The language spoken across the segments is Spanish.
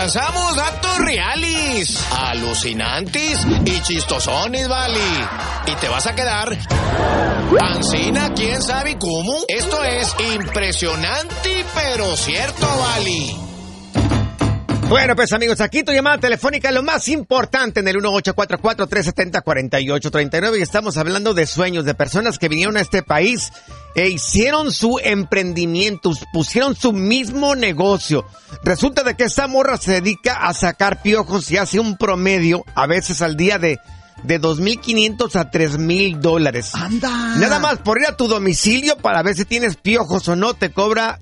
Lanzamos datos reales, alucinantes y chistosones, vale. Y te vas a quedar ancina, quién sabe cómo. Esto es impresionante, pero cierto, vale. Bueno, pues amigos, aquí tu llamada telefónica es lo más importante en el 1844-370-4839 y estamos hablando de sueños, de personas que vinieron a este país e hicieron su emprendimiento, pusieron su mismo negocio. Resulta de que esta morra se dedica a sacar piojos y hace un promedio, a veces al día de $2,500 a $3,000. ¡Anda! Nada más por ir a tu domicilio para ver si tienes piojos o no, te cobra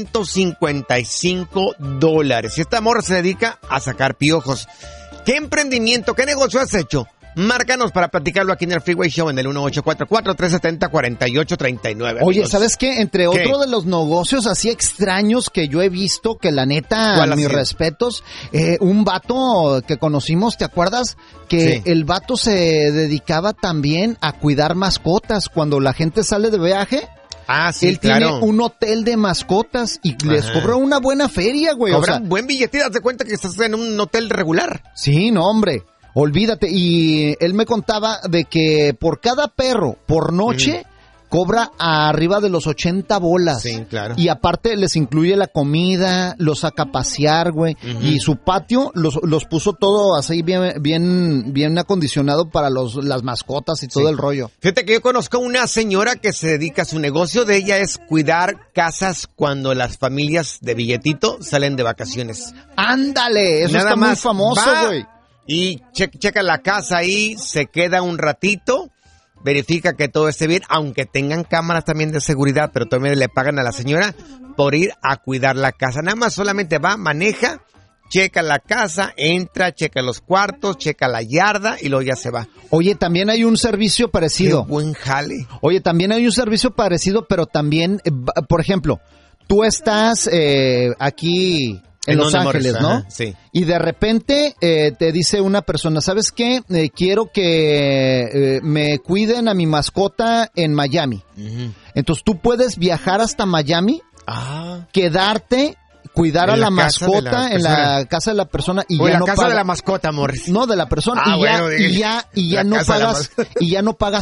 $155. Y esta morra se dedica a sacar piojos. ¿Qué emprendimiento, qué negocio has hecho? Márcanos para platicarlo aquí en el Freeway Show en el 1844-370-4839. Oye, amigos. ¿sabes qué? Entre otro de los negocios así extraños que yo he visto, que la neta, mis respetos, un vato que conocimos, ¿te acuerdas? Que sí. El vato se dedicaba también a cuidar mascotas. Cuando la gente sale de viaje, Ah, sí, él claro. tiene un hotel de mascotas y les cobra una buena feria, güey. Cobra o sea, un buen billete y das de cuenta que estás en un hotel regular. Sí, no, hombre. Olvídate. Y él me contaba de que por cada perro, por noche, cobra arriba de los 80 bolas. Sí, claro. Y aparte les incluye la comida, los saca a pasear, güey. Y su patio los puso todo así bien acondicionado para las mascotas y todo el rollo. Fíjate que yo conozco una señora que se dedica, su negocio de ella es cuidar casas cuando las familias de billetito salen de vacaciones. ¡Ándale! Eso Nada está muy más famoso, va güey. Y checa la casa ahí, se queda un ratito, verifica que todo esté bien, aunque tengan cámaras también de seguridad, pero también le pagan a la señora por ir a cuidar la casa. Nada más solamente va, maneja, checa la casa, entra, checa los cuartos, checa la yarda y luego ya se va. Oye, también hay un servicio parecido. Qué buen jale. Oye, también hay un servicio parecido, pero también, por ejemplo, tú estás aquí en Los Ángeles, Morris, ¿no? ajá, sí. Y de repente te dice una persona, ¿sabes qué? Quiero que me cuiden a mi mascota en Miami. Entonces tú puedes viajar hasta Miami, quedarte, cuidar a la mascota en la casa de la persona y o ya en la no casa pagas. de la mascota, Morris. No, de la persona. Y ya no pagas